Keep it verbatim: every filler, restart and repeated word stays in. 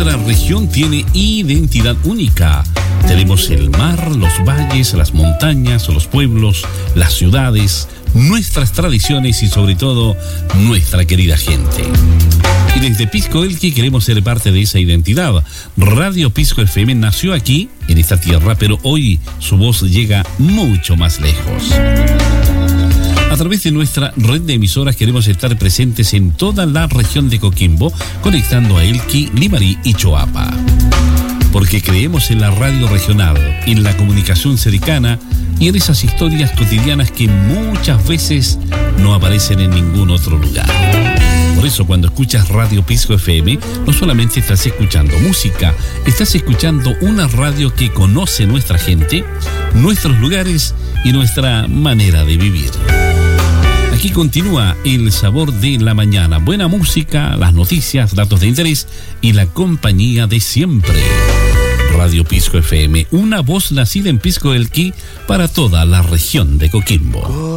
Nuestra región tiene identidad única. Tenemos el mar, los valles, las montañas, los pueblos, las ciudades, nuestras tradiciones y sobre todo nuestra querida gente. Y desde Pisco Elqui queremos ser parte de esa identidad. Radio Pisco F M nació aquí, en esta tierra, pero hoy su voz llega mucho más lejos. A través de nuestra red de emisoras queremos estar presentes en toda la región de Coquimbo, conectando a Elqui, Limarí y Choapa. Porque creemos en la radio regional, en la comunicación cercana y en esas historias cotidianas que muchas veces no aparecen en ningún otro lugar. Por eso cuando escuchas Radio Pisco F M, no solamente estás escuchando música, estás escuchando una radio que conoce nuestra gente, nuestros lugares y nuestra manera de vivir. Aquí continúa el sabor de la mañana. Buena música, las noticias, datos de interés y la compañía de siempre. Radio Pisco F M, una voz nacida en Pisco Elqui para toda la región de Coquimbo.